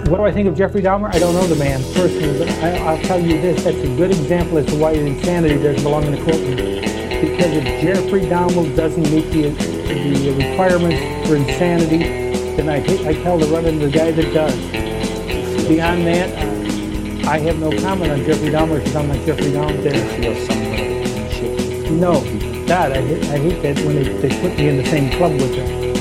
What do I think of Jeffrey Dahmer? I don't know the man personally, but I'll tell you this, that's a good example as to why insanity doesn't belong in the courtroom. Because if Jeffrey Dahmer doesn't meet the requirements for insanity, then I tell to run into the guy that does. Beyond that, I have no comment on Jeffrey Dahmer because I'm not Jeffrey Dahmer. Feel somewhat of a kinship. No, God, I hate that when they put me in the same club with them.